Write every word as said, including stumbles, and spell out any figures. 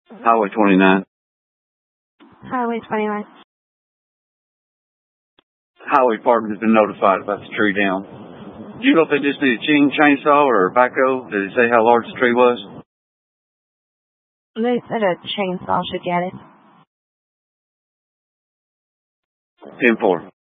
Highway twenty-nine. Highway twenty-nine. Highway department has been notified about the tree down. Do you know if they just need a chain chainsaw or a backhoe? Did it say how large the tree was? They said a chainsaw should get it. ten four.